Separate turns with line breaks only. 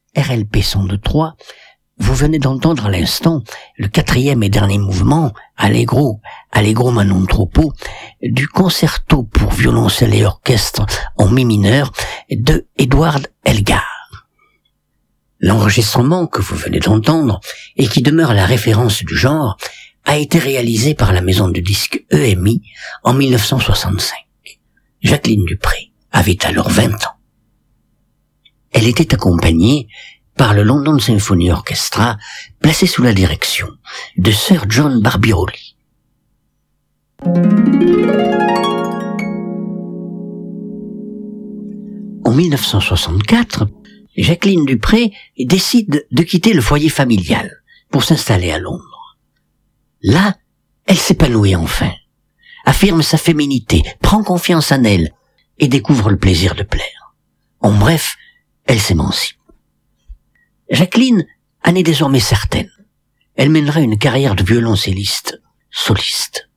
RLP 102.3, vous venez d'entendre à l'instant le 4e et dernier mouvement, Allegro ma non troppo, du concerto pour violoncelle et orchestre en mi mineur de Edward Elgar. L'enregistrement que vous venez d'entendre, et qui demeure la référence du genre, a été réalisé par la maison de disques EMI en 1965. Jacqueline Dupré avait alors 20 ans. Elle était accompagnée par le London Symphony Orchestra, placé sous la direction de Sir John Barbirolli. En 1964, Jacqueline Dupré décide de quitter le foyer familial pour s'installer à Londres. Là, elle s'épanouit enfin, affirme sa féminité, prend confiance en elle et découvre le plaisir de plaire. En bref, elle s'émancipe. Jacqueline en est désormais certaine. Elle mènera une carrière de violoncelliste soliste.